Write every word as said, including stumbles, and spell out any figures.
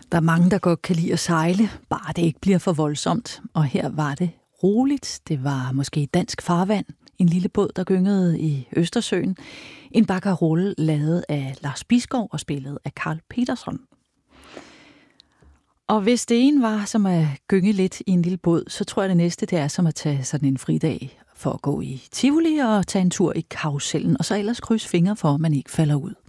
Der er mange, der godt kan lide at sejle, bare det ikke bliver for voldsomt. Og her var det roligt. Det var måske dansk farvand. En lille båd, der gyngede i Østersøen. En bakkerolle lavet af Lars Bisgaard og spillet af Karl Petersson. Og hvis det ene var som at gynge lidt i en lille båd, så tror jeg det næste det er som at tage sådan en fridag for at gå i Tivoli og tage en tur i karusellen, og så ellers krydse fingre for, at man ikke falder ud.